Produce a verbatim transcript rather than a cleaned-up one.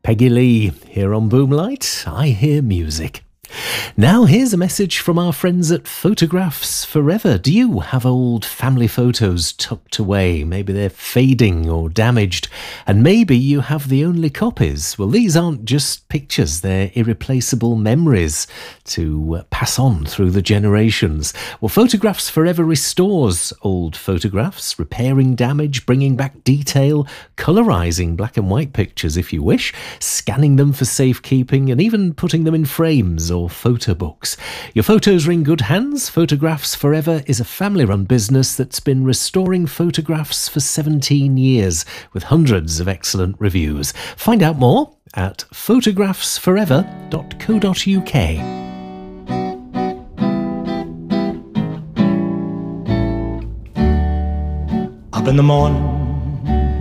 Peggy Lee here on Boomlight. I hear music. Now here's a message from our friends at Photographs Forever. Do you have old family photos tucked away? Maybe they're fading or damaged, and maybe you have the only copies. Well, these aren't just pictures, they're irreplaceable memories to pass on through the generations. Well, Photographs Forever restores old photographs, repairing damage, bringing back detail, colorizing black and white pictures if you wish, scanning them for safekeeping, and even putting them in frames or photo books. Your photos are in good hands. Photographs Forever is a family-run business that's been restoring photographs for seventeen years with hundreds of excellent reviews. Find out more at photographs forever dot co dot uk. Up in the morning,